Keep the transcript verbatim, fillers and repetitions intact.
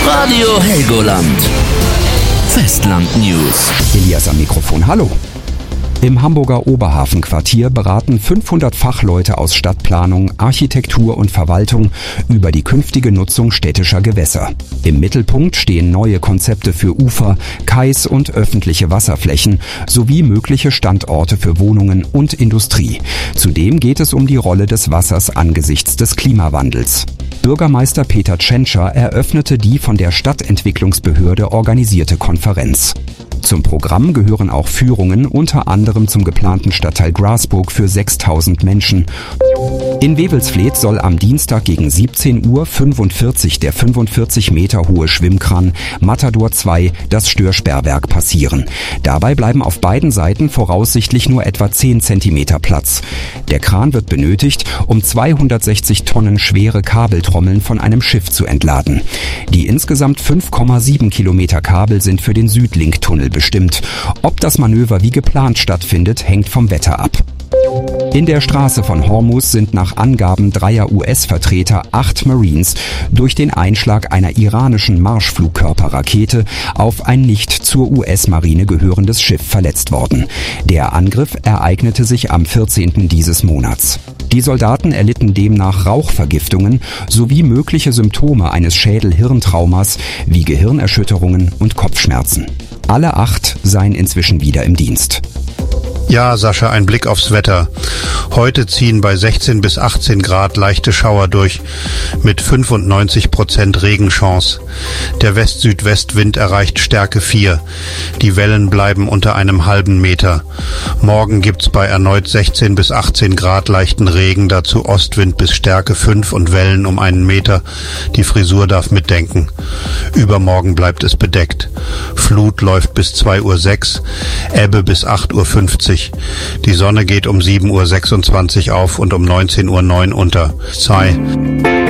Radio Helgoland. Festland News. Elias am Mikrofon, hallo. Im Hamburger Oberhafenquartier beraten fünfhundert Fachleute aus Stadtplanung, Architektur und Verwaltung über die künftige Nutzung städtischer Gewässer. Im Mittelpunkt stehen neue Konzepte für Ufer, Kais und öffentliche Wasserflächen sowie mögliche Standorte für Wohnungen und Industrie. Zudem geht es um die Rolle des Wassers angesichts des Klimawandels. Bürgermeister Peter Tschentscher eröffnete die von der Stadtentwicklungsbehörde organisierte Konferenz. Zum Programm gehören auch Führungen, unter anderem zum geplanten Stadtteil Grasburg für sechstausend Menschen. In Wewelsfleth soll am Dienstag gegen siebzehn Uhr fünfundvierzig der fünfundvierzig Meter hohe Schwimmkran Matador zwei das Störsperrwerk passieren. Dabei bleiben auf beiden Seiten voraussichtlich nur etwa zehn Zentimeter Platz. Der Kran wird benötigt, um zweihundertsechzig Tonnen schwere Kabeltrommeln von einem Schiff zu entladen. Die insgesamt fünf Komma sieben Kilometer Kabel sind für den Südlink-Tunnel bestimmt. Ob das Manöver wie geplant stattfindet, hängt vom Wetter ab. In der Straße von Hormuz sind nach Angaben dreier U S-Vertreter acht Marines durch den Einschlag einer iranischen Marschflugkörperrakete auf ein nicht zur U S-Marine gehörendes Schiff verletzt worden. Der Angriff ereignete sich am vierzehnten dieses Monats. Die Soldaten erlitten demnach Rauchvergiftungen sowie mögliche Symptome eines Schädel-Hirntraumas wie Gehirnerschütterungen und Kopfschmerzen. Alle acht seien inzwischen wieder im Dienst. Ja, Sascha, ein Blick aufs Wetter. Heute ziehen bei sechzehn bis achtzehn Grad leichte Schauer durch, mit fünfundneunzig Prozent Regenchance. Der West-Südwest-Wind erreicht Stärke vier. Die Wellen bleiben unter einem halben Meter. Morgen gibt's bei erneut sechzehn bis achtzehn Grad leichten Regen, dazu Ostwind bis Stärke fünf und Wellen um einen Meter. Die Frisur darf mitdenken. Übermorgen bleibt es bedeckt. Flut läuft bis zwei Uhr sechs, Ebbe bis acht Uhr fünfzig. Die Sonne geht um sieben Uhr sechsundzwanzig auf und um neunzehn Uhr neun unter. Sei